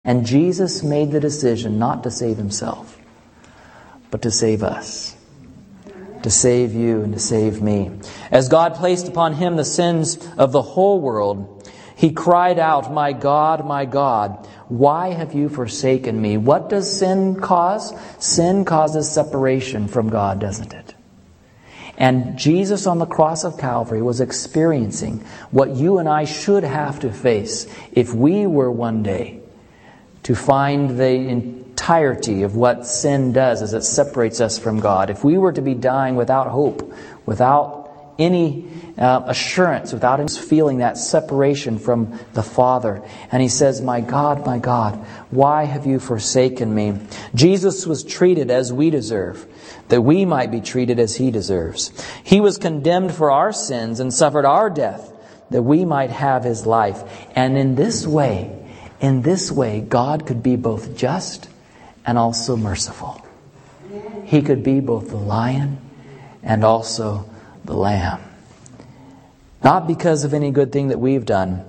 And Jesus made the decision not to save Himself, but to save us. To save you and to save me. As God placed upon Him the sins of the whole world, He cried out, my God, why have you forsaken me?" What does sin cause? Sin causes separation from God, doesn't it? And Jesus on the cross of Calvary was experiencing what you and I should have to face if we were one day to find the entirety of what sin does as it separates us from God. If we were to be dying without hope, without any assurance, without us feeling that separation from the Father. And He says, my God, why have you forsaken me?" Jesus was treated as we deserve, that we might be treated as He deserves. He was condemned for our sins and suffered our death, that we might have His life. And in this way, God could be both just and also merciful. He could be both the lion and also the lamb. Not because of any good thing that we've done,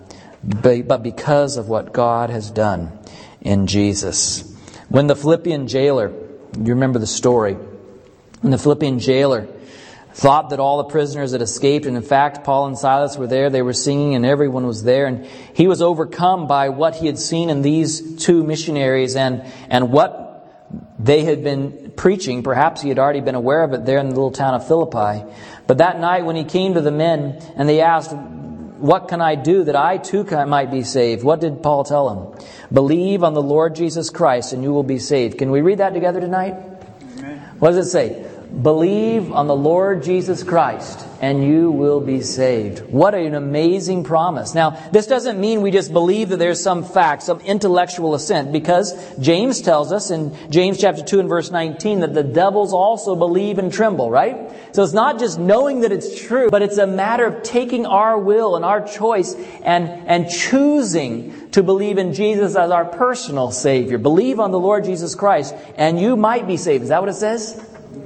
but because of what God has done in Jesus. When the Philippian jailer, you remember the story, when the Philippian jailer thought that all the prisoners had escaped, and in fact Paul and Silas were there, they were singing and everyone was there, and he was overcome by what he had seen in these two missionaries and what they had been preaching. Perhaps he had already been aware of it there in the little town of Philippi. But that night when he came to the men and they asked, "What can I do that I too might be saved?" What did Paul tell them? "Believe on the Lord Jesus Christ and you will be saved." Can we read that together tonight? Amen. What does it say? Believe on the Lord Jesus Christ and you will be saved. What an amazing promise. Now, this doesn't mean we just believe that there's some fact, some intellectual assent, because James tells us in James chapter 2 and verse 19 that the devils also believe and tremble, right? So it's not just knowing that it's true, but it's a matter of taking our will and our choice and choosing to believe in Jesus as our personal Savior. Believe on the Lord Jesus Christ and you might be saved. Is that what it says?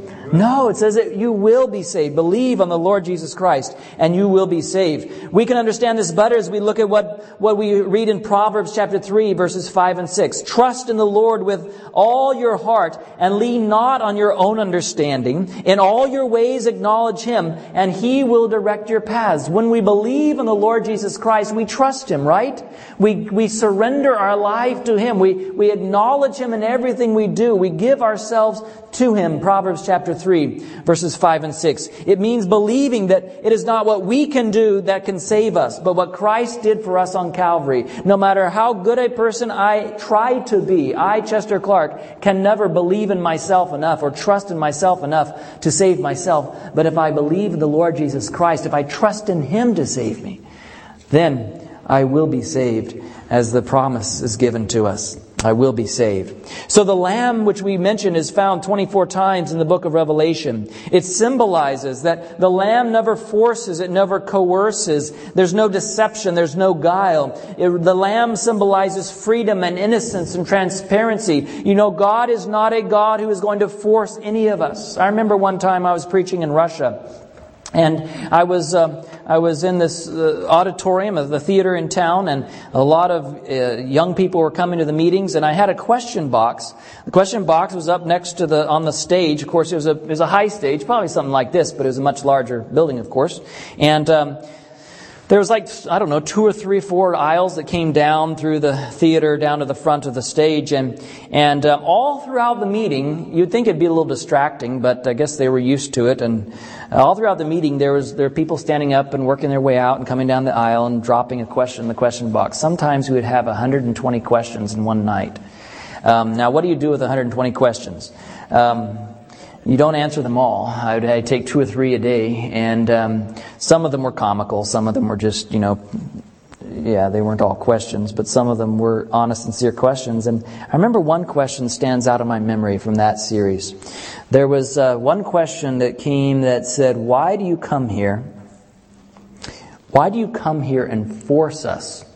No, it says that you will be saved. Believe on the Lord Jesus Christ and you will be saved. We can understand this better as we look at what we read in Proverbs chapter 3 verses 5 and 6. "Trust in the Lord with all your heart and lean not on your own understanding. In all your ways acknowledge Him and He will direct your paths." When we believe in the Lord Jesus Christ, we trust Him, right? We surrender our life to Him. We acknowledge Him in everything we do. We give ourselves to Him. Proverbs chapter 3, verses 5 and 6. It means believing that it is not what we can do that can save us, but what Christ did for us on Calvary. No matter how good a person I try to be, I, Chester Clark, can never believe in myself enough or trust in myself enough to save myself. But if I believe in the Lord Jesus Christ, if I trust in Him to save me, then I will be saved, as the promise is given to us. I will be saved. So the lamb, which we mentioned, is found 24 times in the book of Revelation. It symbolizes that the lamb never forces, it never coerces. There's no deception, there's no guile. The lamb symbolizes freedom and innocence and transparency. You know, God is not a God who is going to force any of us. I remember one time I was preaching in Russia. And I was in this auditorium of the theater in town, and a lot of young people were coming to the meetings, and I had a question box. The question box was up next to on the stage. Of course, it was a high stage, probably something like this, but it was a much larger building, of course. And there was 2 or 3 or 4 aisles that came down through the theater down to the front of the stage, and all throughout the meeting, you'd think it'd be a little distracting, but I guess they were used to it. And all throughout the meeting, there were people standing up and working their way out and coming down the aisle and dropping a question in the question box. Sometimes we would have 120 questions in one night. Now, what do you do with 120 questions? You don't answer them all. I'd take 2 or 3 a day, and some of them were comical. Some of them were just, they weren't all questions, but some of them were honest, sincere questions. And I remember one question stands out in my memory from that series. There was one question that came that said, "Why do you come here? Why do you come here and force us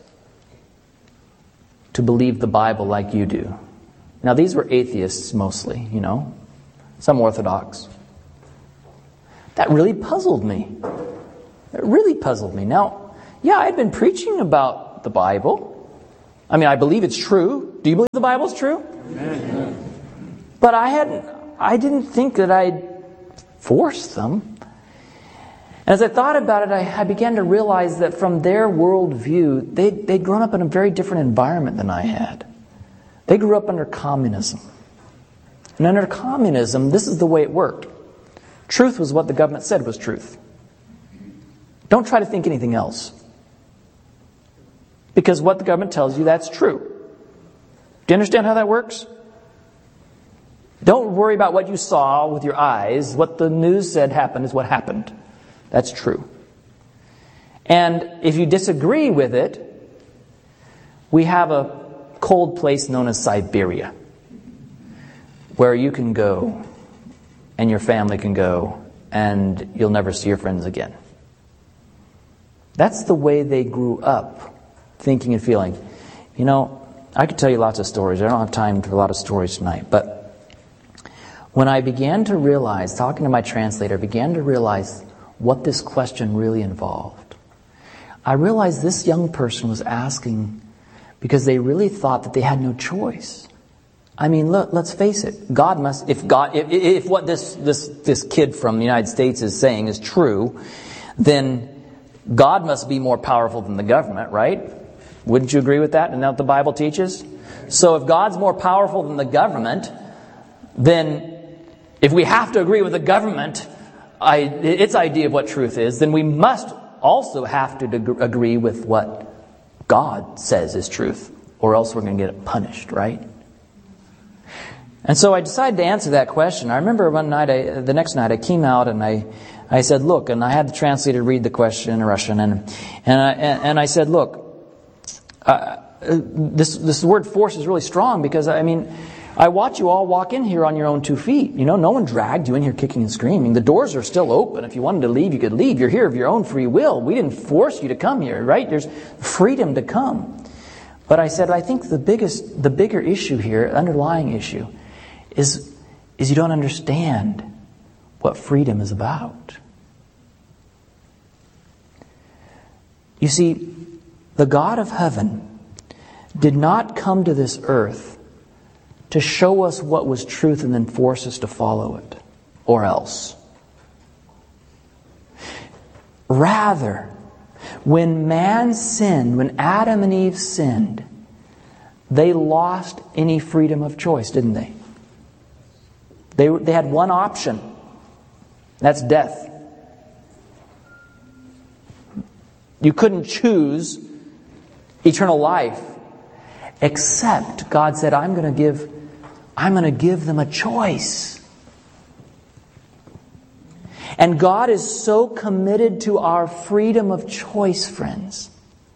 to believe the Bible like you do?" Now, these were atheists mostly, some Orthodox. That really puzzled me. It really puzzled me. Now, I'd been preaching about the Bible. I mean, I believe it's true. Do you believe the Bible's true? Amen. But I didn't think that I'd force them. And as I thought about it, I began to realize that from their worldview, they'd grown up in a very different environment than I had. They grew up under communism. And under communism, this is the way it worked. Truth was what the government said was truth. Don't try to think anything else. Because what the government tells you, that's true. Do you understand how that works? Don't worry about what you saw with your eyes. What the news said happened is what happened. That's true. And if you disagree with it, we have a cold place known as Siberia, where you can go and your family can go and you'll never see your friends again. That's the way they grew up, thinking and feeling. You know, I could tell you lots of stories. I don't have time for a lot of stories tonight. But when I began to realize, talking to my translator, I began to realize what this question really involved. I realized this young person was asking because they really thought that they had no choice. I mean, look, let's face it. God must, if what this kid from the United States is saying is true, then God must be more powerful than the government, right? Wouldn't you agree with that? Isn't that what the Bible teaches? So if God's more powerful than the government, then if we have to agree with the government, its idea of what truth is, then we must also have to agree with what God says is truth, or else we're going to get punished, right? And so I decided to answer that question. I remember one night, the next night, I came out and I said, look, and I had the translator read the question in Russian, and I said, look, this word force is really strong because, I mean, I watch you all walk in here on your own 2 feet. You know, no one dragged you in here kicking and screaming. The doors are still open. If you wanted to leave, you could leave. You're here of your own free will. We didn't force you to come here, right? There's freedom to come. But I said, I think the bigger issue here, underlying issue, is you don't understand what freedom is about. You see, the God of heaven did not come to this earth to show us what was truth and then force us to follow it, or else. Rather, when man sinned, when Adam and Eve sinned, they lost any freedom of choice, didn't they? They had one option. That's death. You couldn't choose eternal life, except God said, I'm going to give them a choice. And God is so committed to our freedom of choice, friends,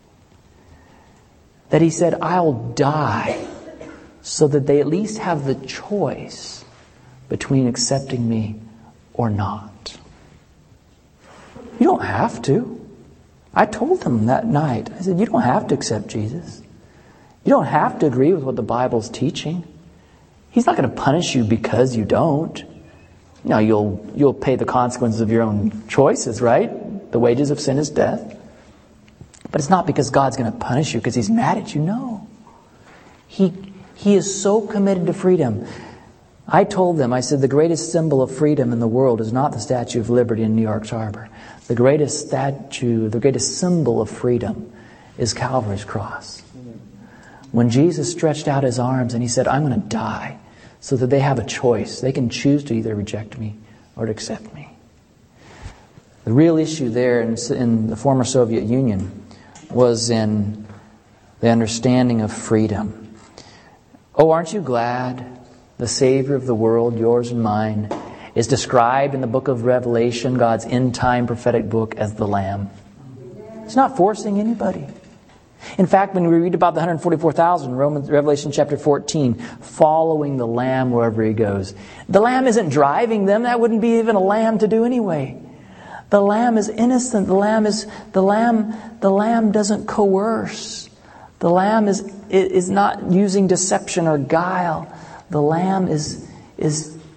that He said, I'll die so that they at least have the choice between accepting me or not. You don't have to. I told them that night, I said, you don't have to accept Jesus. You don't have to agree with what the Bible's teaching. He's not going to punish you because you don't. Now, you'll pay the consequences of your own choices, right? The wages of sin is death. But it's not because God's going to punish you because He's mad at you. No. He is so committed to freedom. I told them, I said, the greatest symbol of freedom in the world is not the Statue of Liberty in New York's harbor. The greatest symbol of freedom is Calvary's cross. When Jesus stretched out His arms and He said, I'm going to die so that they have a choice. They can choose to either reject me or to accept me. The real issue there in the former Soviet Union was in the understanding of freedom. Oh, aren't you glad the Savior of the world, yours and mine, is described in the book of Revelation, God's end-time prophetic book, as the Lamb? He's not forcing anybody. In fact, when we read about the 144,000, Revelation chapter 14, following the Lamb wherever He goes, the Lamb isn't driving them. That wouldn't be even a lamb to do anyway. The Lamb is innocent. The Lamb doesn't coerce. The Lamb is not using deception or guile. The Lamb is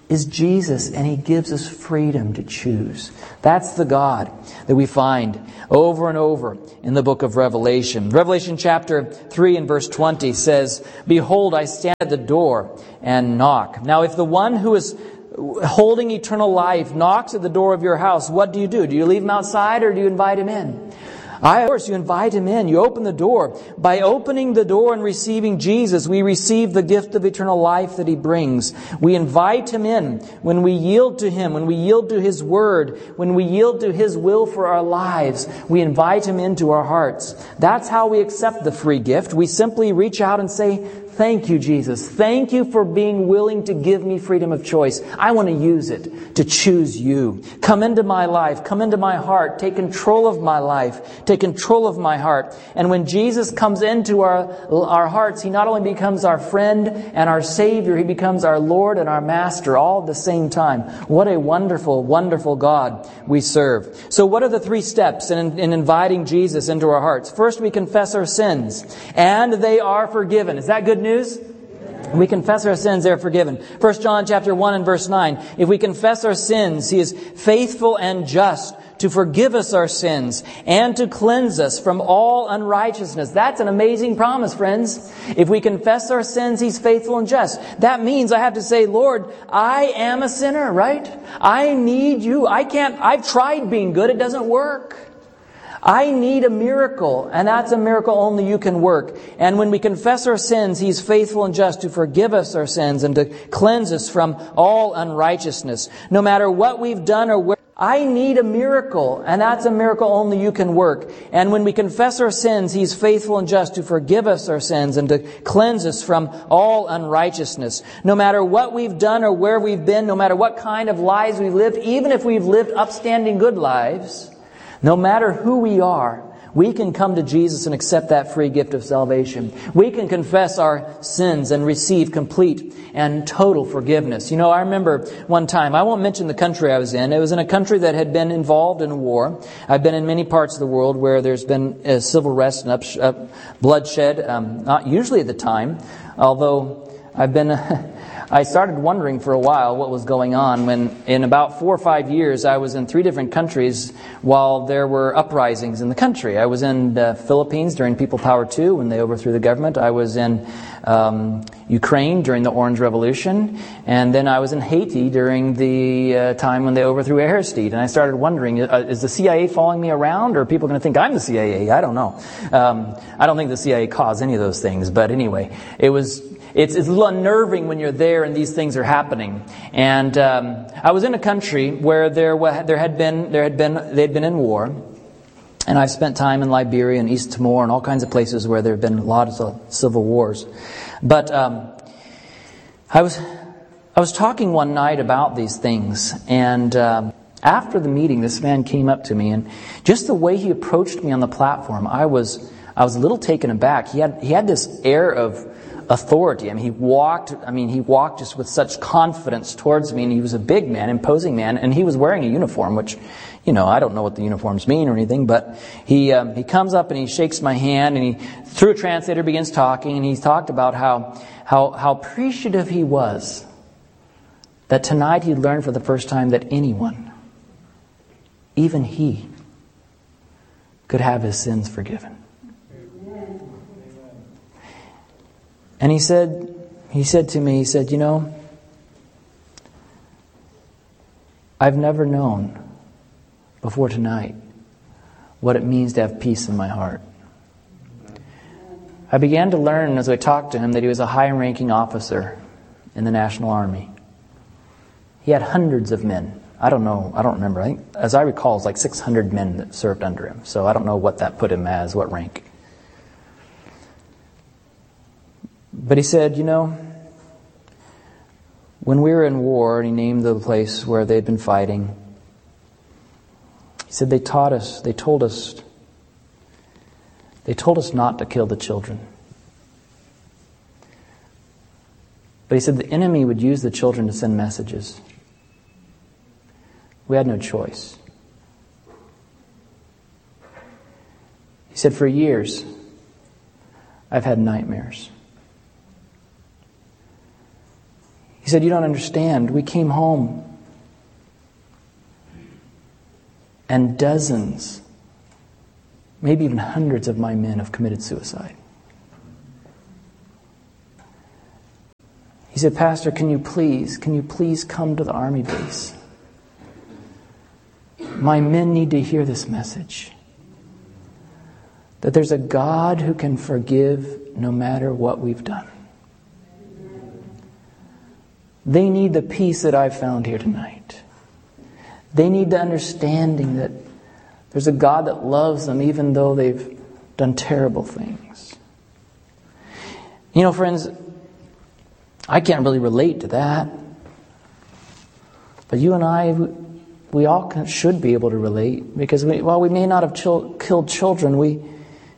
is Jesus, and He gives us freedom to choose. That's the God that we find over and over in the book of Revelation. Revelation chapter 3 and verse 20 says, "Behold, I stand at the door and knock." Now, if the one who is holding eternal life knocks at the door of your house, what do? Do you leave Him outside, or do you invite Him in? Of course, you invite Him in. You open the door. By opening the door and receiving Jesus, we receive the gift of eternal life that He brings. We invite Him in when we yield to Him, when we yield to His Word, when we yield to His will for our lives. We invite Him into our hearts. That's how we accept the free gift. We simply reach out and say, "Thank you, Jesus. Thank you for being willing to give me freedom of choice. I want to use it to choose you. Come into my life. Come into my heart. Take control of my life. Take control of my heart." And when Jesus comes into our hearts, He not only becomes our friend and our Savior, He becomes our Lord and our Master all at the same time. What a wonderful, wonderful God we serve. So what are the 3 steps in inviting Jesus into our hearts? First, we confess our sins, and they are forgiven. Is that good news? We confess our sins, they're forgiven. 1 John chapter 1 and verse 9. If we confess our sins, He is faithful and just to forgive us our sins and to cleanse us from all unrighteousness. That's an amazing promise, friends. If we confess our sins, He's faithful and just. That means I have to say, "Lord, I am a sinner," right? I need You. I've tried being good. It doesn't work. I need a miracle, and that's a miracle only You can work. And when we confess our sins, He's faithful and just to forgive us our sins and to cleanse us from all unrighteousness. No matter what we've done or where, I need a miracle, and that's a miracle only You can work. And when we confess our sins, He's faithful and just to forgive us our sins and to cleanse us from all unrighteousness. No matter what we've done or where we've been, no matter what kind of lives we've lived, even if we've lived upstanding good lives, no matter who we are, we can come to Jesus and accept that free gift of salvation. We can confess our sins and receive complete and total forgiveness. You know, I remember one time, I won't mention the country I was in. It was in a country that had been involved in war. I've been in many parts of the world where there's been civil unrest and bloodshed, not usually at the time, although I started wondering for a while what was going on when in about 4 or 5 years I was in 3 different countries while there were uprisings in the country. I was in the Philippines during People Power 2 when they overthrew the government. I was in Ukraine during the Orange Revolution. And then I was in Haiti during the time when they overthrew Aristide. And I started wondering, is the CIA following me around, or are people going to think I'm the CIA? I don't know. I don't think the CIA caused any of those things. But anyway, It's a little unnerving when you're there and these things are happening. And I was in a country where they'd been in war, and I've spent time in Liberia and East Timor and all kinds of places where there have been lots of civil wars. But I was talking one night about these things, and after the meeting, this man came up to me, and just the way he approached me on the platform, I was a little taken aback. He had this air of authority. He walked just with such confidence towards me, and he was a big man, imposing man, and he was wearing a uniform, which, I don't know what the uniforms mean or anything, but he comes up and he shakes my hand, and he, through a translator, begins talking, and he talked about how appreciative he was that tonight he learned for the first time that anyone, even he, could have his sins forgiven. And he said to me, I've never known before tonight what it means to have peace in my heart. I began to learn as I talked to him that he was a high-ranking officer in the National Army. He had hundreds of men. I don't remember. I think, as I recall, it was like 600 men that served under him. So I don't know what that put him as, what rank. But he said, when we were in war, and he named the place where they'd been fighting, he said they told us not to kill the children. But he said the enemy would use the children to send messages. We had no choice. He said, for years, I've had nightmares. He He said, you don't understand. We came home and dozens, maybe even hundreds of my men have committed suicide. He said, Pastor, can you please come to the army base? My men need to hear this message. That there's a God who can forgive no matter what we've done. They need the peace that I've found here tonight. They need the understanding that there's a God that loves them even though they've done terrible things. You know, friends, I can't really relate to that. But you and I, we all should be able to relate. Because while we may not have killed children,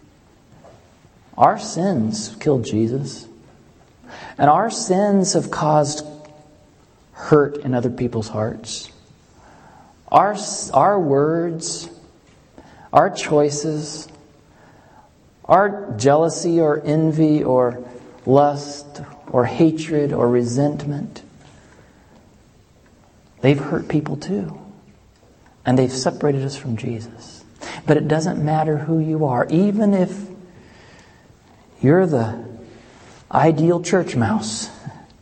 our sins killed Jesus. And our sins have caused hurt in other people's hearts. Our words, our choices, our jealousy or envy or lust or hatred or resentment, they've hurt people too. And they've separated us from Jesus. But it doesn't matter who you are. Even if you're the ideal church mouse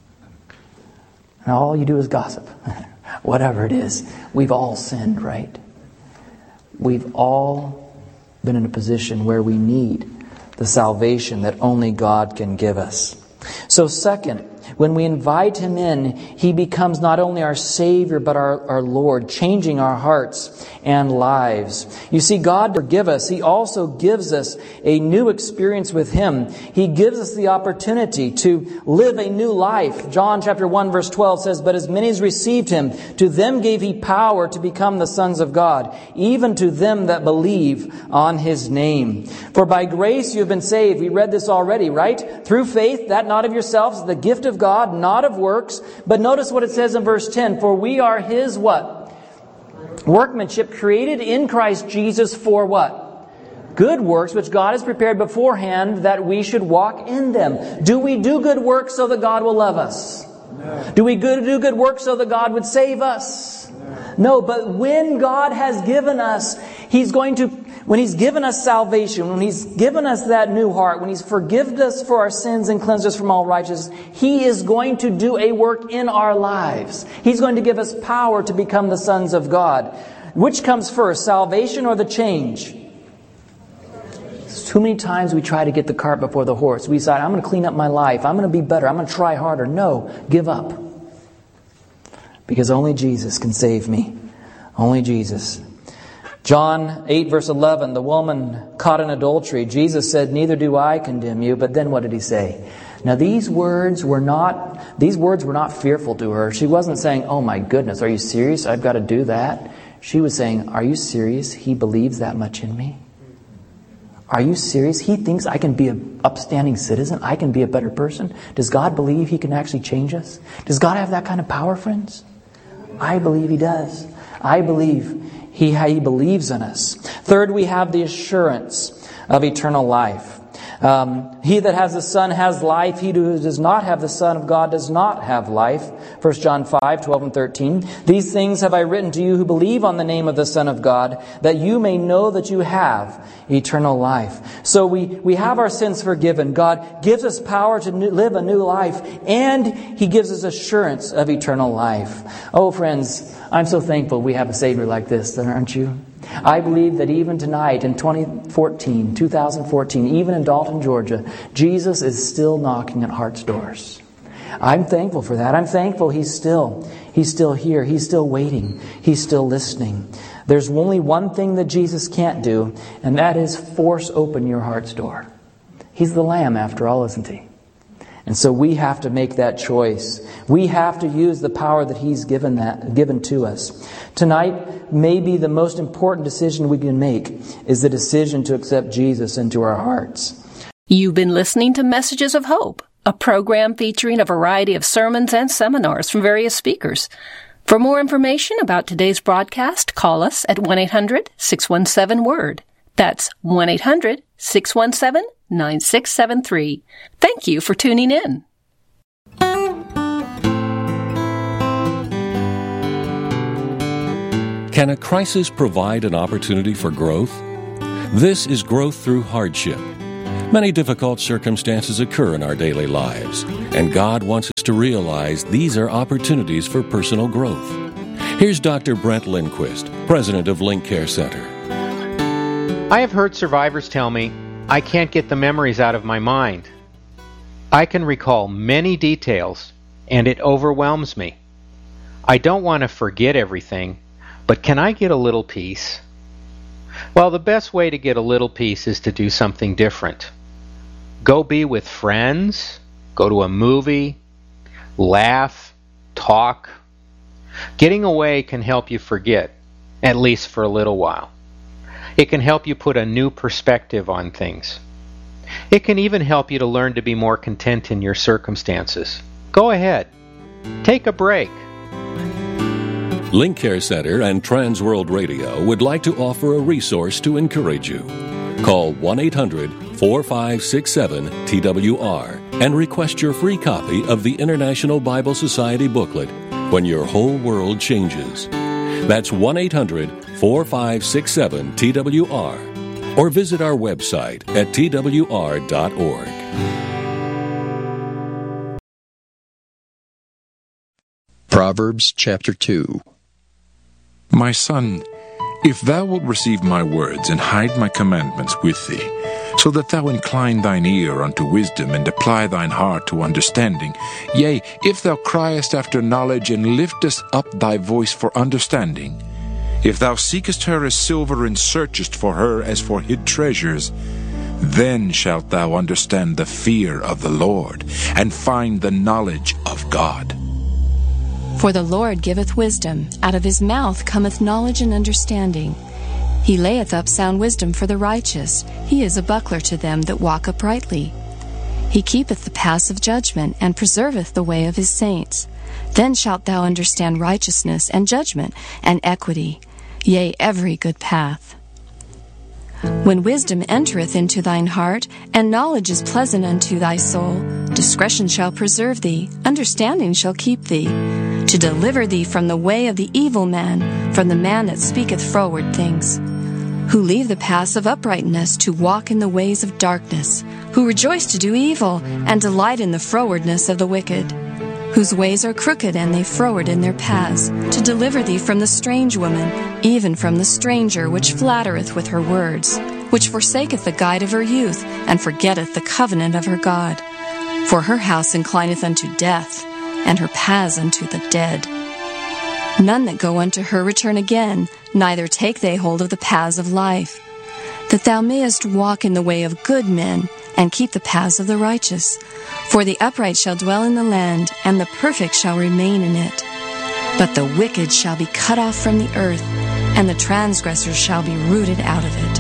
and all you do is gossip, whatever it is, we've all sinned, right? We've all been in a position where we need the salvation that only God can give us. So second, when we invite Him in, He becomes not only our Savior, but our Lord, changing our hearts and lives. You see, God forgives us. He also gives us a new experience with Him. He gives us the opportunity to live a new life. John chapter 1 verse 12 says, But as many as received Him, to them gave He power to become the sons of God, even to them that believe on His name. For by grace you have been saved. We read this already, right? Through faith, that not of yourselves, the gift of God, not of works. But notice what it says in verse 10. For we are His what? Workmanship, created in Christ Jesus for what? Good works, which God has prepared beforehand that we should walk in them. Do we do good works so that God will love us? No. Do we do good works so that God would save us? No, but when God has given us, when He's given us salvation, when He's given us that new heart, when He's forgiven us for our sins and cleansed us from all righteousness, He is going to do a work in our lives. He's going to give us power to become the sons of God. Which comes first, salvation or the change? Too many times we try to get the cart before the horse. We decide, I'm going to clean up my life. I'm going to be better. I'm going to try harder. No, give up. Because only Jesus can save me. Only Jesus. John 8 verse 11, the woman caught in adultery. Jesus said, Neither do I condemn you. But then what did He say? Now these words were not fearful to her. She wasn't saying, oh my goodness, are you serious? I've got to do that. She was saying, are you serious? He believes that much in me? Are you serious? He thinks I can be an upstanding citizen? I can be a better person? Does God believe He can actually change us? Does God have that kind of power, friends? I believe He does. I believe He believes in us. Third, we have the assurance of eternal life. He that has the Son has life. He who does not have the Son of God does not have life. 1 John 5, 12 and 13. These things have I written to you who believe on the name of the Son of God, that you may know that you have eternal life. So we have our sins forgiven. God gives us power to live a new life, and He gives us assurance of eternal life. Oh, friends, I'm so thankful we have a Savior like this, aren't you? I believe that even tonight in 2014, even in Dalton, Georgia, Jesus is still knocking at hearts' doors. I'm thankful for that. I'm thankful He's still here. He's still waiting. He's still listening. There's only one thing that Jesus can't do, and that is force open your heart's door. He's the Lamb after all, isn't He? And so we have to make that choice. We have to use the power that He's given to us. Tonight, maybe the most important decision we can make is the decision to accept Jesus into our hearts. You've been listening to Messages of Hope, a program featuring a variety of sermons and seminars from various speakers. For more information about today's broadcast, call us at 1-800-617-WORD. That's 1-800-617-9673. Thank you for tuning in. Can a crisis provide an opportunity for growth? This is growth through hardship. Many difficult circumstances occur in our daily lives, and God wants us to realize these are opportunities for personal growth. Here's Dr. Brent Lindquist, president of Link Care Center. I have heard survivors tell me, I can't get the memories out of my mind. I can recall many details, and it overwhelms me. I don't want to forget everything, but can I get a little peace? Well, the best way to get a little peace is to do something different. Go be with friends, go to a movie, laugh, talk. Getting away can help you forget, at least for a little while. It can help you put a new perspective on things. It can even help you to learn to be more content in your circumstances. Go ahead. Take a break. Link Care Center and Trans World Radio would like to offer a resource to encourage you. Call 1-800-4567-TWR and request your free copy of the International Bible Society booklet, When Your Whole World Changes. That's 1-800-4567-TWR, or visit our website at twr.org. Proverbs chapter 2. My son, if thou wilt receive my words and hide my commandments with thee, so that thou incline thine ear unto wisdom and apply thine heart to understanding, yea, if thou criest after knowledge and liftest up thy voice for understanding, if thou seekest her as silver and searchest for her as for hid treasures, then shalt thou understand the fear of the Lord and find the knowledge of God. For the Lord giveth wisdom, out of his mouth cometh knowledge and understanding. He layeth up sound wisdom for the righteous, he is a buckler to them that walk uprightly. He keepeth the paths of judgment, and preserveth the way of his saints. Then shalt thou understand righteousness and judgment and equity, yea, every good path. When wisdom entereth into thine heart, and knowledge is pleasant unto thy soul, discretion shall preserve thee, understanding shall keep thee, to deliver thee from the way of the evil man, from the man that speaketh froward things, who leave the paths of uprightness to walk in the ways of darkness, who rejoice to do evil, and delight in the frowardness of the wicked, whose ways are crooked, and they froward in their paths, to deliver thee from the strange woman, even from the stranger which flattereth with her words, which forsaketh the guide of her youth, and forgetteth the covenant of her God. For her house inclineth unto death, and her paths unto the dead. None that go unto her return again, neither take they hold of the paths of life, that thou mayest walk in the way of good men, and keep the paths of the righteous. For the upright shall dwell in the land, and the perfect shall remain in it. But the wicked shall be cut off from the earth, and the transgressors shall be rooted out of it.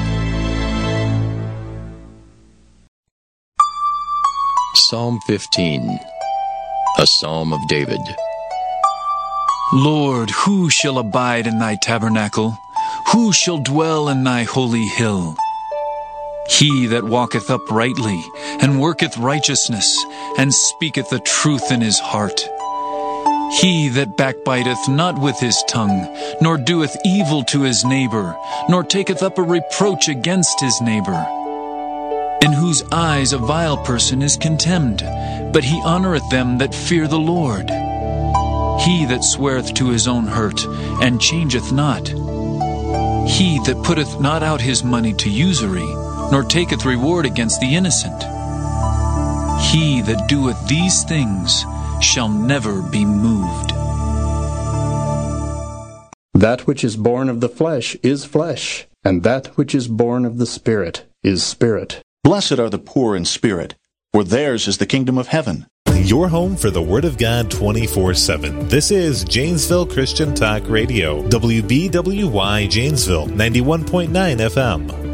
Psalm 15, a psalm of David. Lord, who shall abide in thy tabernacle? Who shall dwell in thy holy hill? He that walketh uprightly, and worketh righteousness, and speaketh the truth in his heart. He that backbiteth not with his tongue, nor doeth evil to his neighbor, nor taketh up a reproach against his neighbor, in whose eyes a vile person is contemned, but he honoureth them that fear the Lord. He that sweareth to his own hurt, and changeth not. He that putteth not out his money to usury, nor taketh reward against the innocent. He that doeth these things shall never be moved. That which is born of the flesh is flesh, and that which is born of the Spirit is spirit. Blessed are the poor in spirit, for theirs is the kingdom of heaven. Your home for the Word of God 24/7. This is Janesville Christian Talk Radio, WBWY Janesville, 91.9 FM.